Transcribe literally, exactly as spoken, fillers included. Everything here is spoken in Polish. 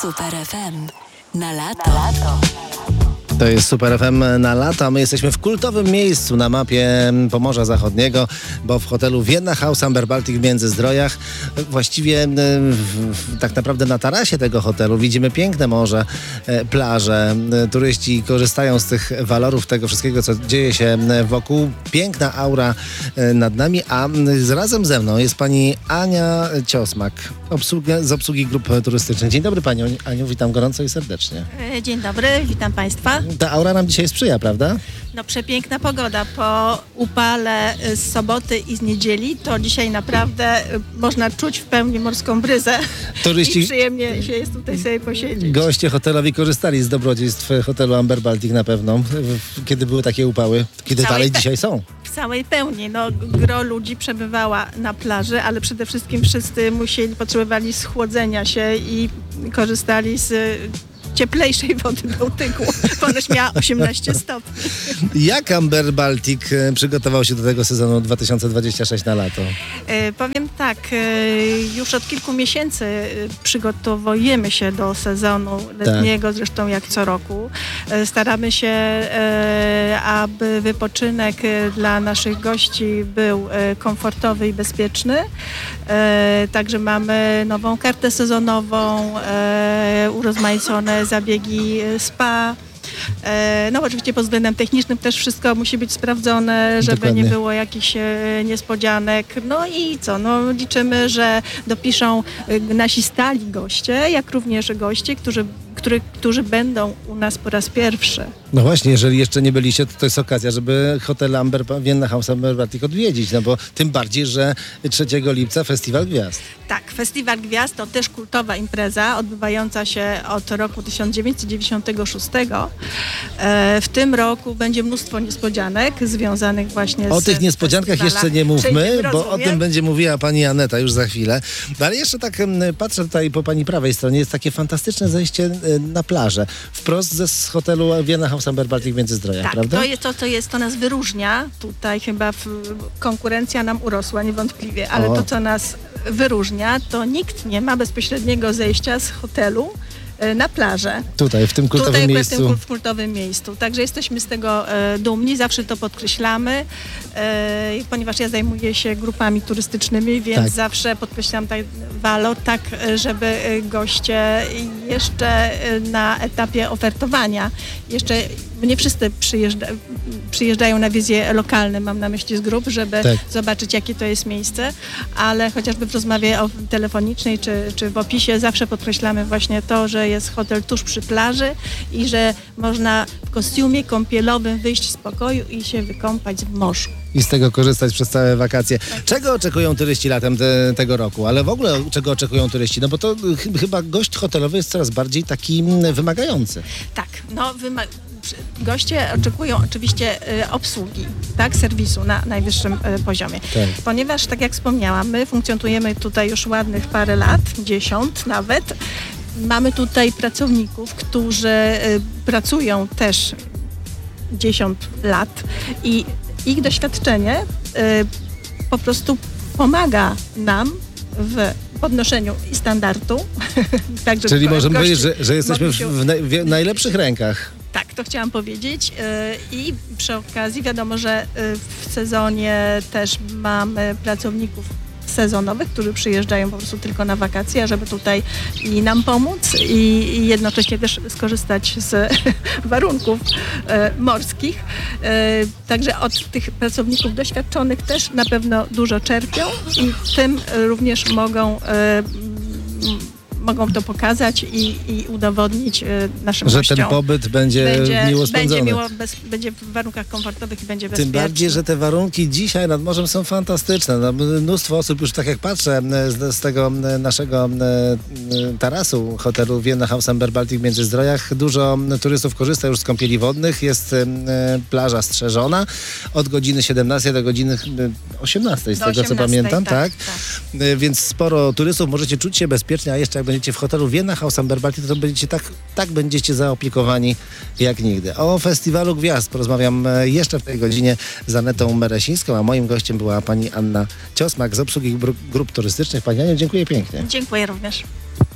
Super F M na lato. Na lato. To jest Super F M na lata. My jesteśmy w kultowym miejscu na mapie Pomorza Zachodniego, bo w hotelu Vienna House Amber Baltic w Międzyzdrojach, właściwie w, tak naprawdę na tarasie tego hotelu widzimy piękne morze, plaże. Turyści korzystają z tych walorów, tego wszystkiego, co dzieje się wokół. Piękna aura nad nami, a razem ze mną jest pani Ania Ciosmak obsługi, z obsługi grup turystycznych. Dzień dobry panią Aniu, witam gorąco i serdecznie. Dzień dobry, witam państwa. Ta aura nam dzisiaj sprzyja, prawda? No przepiękna pogoda. Po upale z soboty i z niedzieli to dzisiaj naprawdę można czuć w pełni morską bryzę. Turyści... I przyjemnie się jest tutaj sobie posiedzieć. Goście hotelowi korzystali z dobrodziejstw hotelu Amber Baltic na pewno, kiedy były takie upały, kiedy dalej pe... dzisiaj są. W całej pełni. No, gro ludzi przebywała na plaży, ale przede wszystkim wszyscy musieli, potrzebowali schłodzenia się i korzystali z cieplejszej wody Bałtyku. Ponoć miała osiemnaście stopni. Jak Amber Baltic przygotował się do tego sezonu dwa tysiące dwudziestego szóstego na lato? E, powiem tak, e, już od kilku miesięcy przygotowujemy się do sezonu letniego, tak. Zresztą jak co roku. E, staramy się, e, aby wypoczynek dla naszych gości był e, komfortowy i bezpieczny. E, także mamy nową kartę sezonową, e, urozmaicone zabiegi spa. No oczywiście pod względem technicznym też wszystko musi być sprawdzone, żeby Dokładnie. nie było jakichś niespodzianek. No i co? No liczymy, że dopiszą nasi stali goście, jak również goście, którzy Który, którzy będą u nas po raz pierwszy. No właśnie, jeżeli jeszcze nie byliście, to to jest okazja, żeby hotel Amber, Vienna House Amber Baltic odwiedzić, no bo tym bardziej, że trzeciego lipca Festiwal Gwiazd. Tak, Festiwal Gwiazd to też kultowa impreza, odbywająca się od roku tysiąc dziewięćset dziewięćdziesiątego szóstego. E, w tym roku będzie mnóstwo niespodzianek związanych właśnie o z... O tych niespodziankach jeszcze nie mówmy, bo o tym będzie mówiła pani Aneta już za chwilę. No ale jeszcze tak patrzę tutaj po pani prawej stronie, jest takie fantastyczne zejście na plażę, wprost ze z hotelu Vienna House Amber Baltic w Międzyzdrojach, tak, prawda? to jest to, co jest, to nas wyróżnia. Tutaj chyba w, konkurencja nam urosła niewątpliwie, ale o. to, co nas wyróżnia, to nikt nie ma bezpośredniego zejścia z hotelu na plażę. Tutaj, w tym kultowym Tutaj, miejscu. Tutaj, w kultowym miejscu. Także jesteśmy z tego e, dumni, zawsze to podkreślamy, e, ponieważ ja zajmuję się grupami turystycznymi, więc tak. zawsze podkreślam tak walor, tak, żeby goście jeszcze na etapie ofertowania, jeszcze nie wszyscy przyjeżdża, przyjeżdżają na wizje lokalne, mam na myśli z grup, żeby tak. zobaczyć, jakie to jest miejsce, ale chociażby w rozmowie o, telefonicznej czy, czy w opisie zawsze podkreślamy właśnie to, że jest hotel tuż przy plaży i że można w kostiumie kąpielowym wyjść z pokoju i się wykąpać w morzu. I z tego korzystać przez całe wakacje. Czego oczekują turyści latem te, tego roku? Ale w ogóle czego oczekują turyści? No bo to ch- chyba gość hotelowy jest coraz bardziej taki wymagający. Tak, no wyma- goście oczekują oczywiście y, obsługi, tak, serwisu na najwyższym y, poziomie. Tak. Ponieważ, tak jak wspomniałam, my funkcjonujemy tutaj już ładnych parę lat, dziesiąt nawet. Mamy tutaj pracowników, którzy y, pracują też dziesiąt lat i ich doświadczenie y, po prostu pomaga nam w podnoszeniu standardu. tak, żeby Czyli możemy powiedzieć, że, że jesteśmy się... w, naj, w najlepszych rękach. Tak, to chciałam powiedzieć. I przy okazji wiadomo, że w sezonie też mamy pracowników sezonowych, którzy przyjeżdżają po prostu tylko na wakacje, żeby tutaj i nam pomóc i, i jednocześnie też skorzystać z warunków e, morskich. E, także od tych pracowników doświadczonych też na pewno dużo czerpią i tym również mogą e, mogą to pokazać i, i udowodnić y, naszym że gościom. Że ten pobyt będzie, będzie miło spędzony. Będzie, miło, bez, będzie w warunkach komfortowych i będzie bezpieczny. Tym bardziej, że te warunki dzisiaj nad morzem są fantastyczne. No, mnóstwo osób już, tak jak patrzę z, z tego naszego tarasu hotelu Vienna House Amber Baltic w Międzyzdrojach, dużo turystów korzysta już z kąpieli wodnych. Jest plaża strzeżona od godziny siedemnastej do godziny osiemnastej, z do tego osiemnastej, co pamiętam. Tak, tak, tak. Więc sporo turystów, możecie czuć się bezpiecznie, a jeszcze jak będziecie w hotelu Vienna House Amber Baltic, to będziecie tak, tak będziecie zaopiekowani jak nigdy. O Festiwalu Gwiazd porozmawiam jeszcze w tej godzinie z Anetą Meresińską, a moim gościem była pani Anna Ciosmak z obsługi grup turystycznych. Pani Aniu, dziękuję pięknie. Dziękuję również.